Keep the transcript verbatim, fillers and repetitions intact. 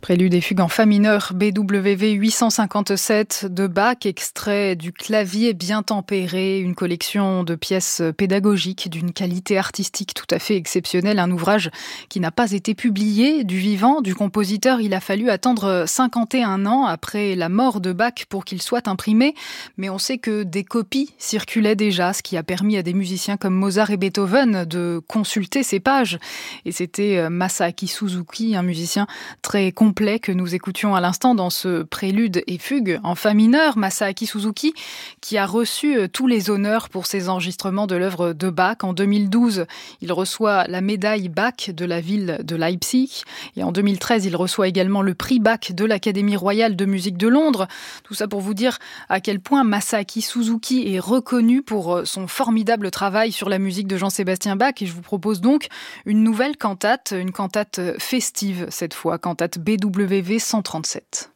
Prélude et fugue en fa mineur, B W V huit cent cinquante-sept de Bach, extrait du clavier bien tempéré, une collection de pièces pédagogiques d'une qualité artistique tout à fait exceptionnelle, un ouvrage qui n'a pas été publié du vivant du compositeur. Il a fallu attendre cinquante et un ans après la mort de Bach pour qu'il soit imprimé, mais on sait que des copies circulaient déjà, ce qui a permis à des musiciens comme Mozart et Beethoven de consulter ces pages. Et c'était Masaaki Suzuki, un musicien très complet que nous écoutions à l'instant dans ce prélude et fugue en fa mineur. Masaaki Suzuki qui a reçu tous les honneurs pour ses enregistrements de l'œuvre de Bach. En deux mille douze, il reçoit la médaille Bach de la ville de Leipzig. Et en deux mille treize, il reçoit également le prix Bach de l'Académie royale de musique de Londres. Tout ça pour vous dire à quel point Masaaki Suzuki est reconnu pour son formidable travail sur la musique de Jean-Sébastien Bach. Et je vous propose donc une nouvelle cantate, une cantate festive cette fois, cantate B W V cent trente-sept.